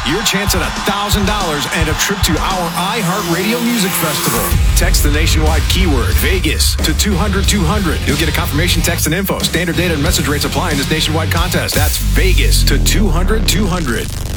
your chance at $1,000 and a trip to our iHeartRadio Music Festival. Text the nationwide keyword Vegas to 200-200. You'll get a confirmation text and info. Standard data and message rates apply in this nationwide contest. That's Vegas to 200-200.